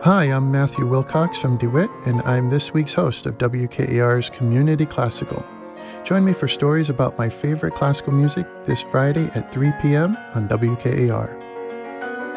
Hi, I'm Matthew Wilcox from DeWitt, and I'm this week's host of WKAR's Community Classical. Join me for stories about my favorite classical music this Friday at 3 p.m. on WKAR.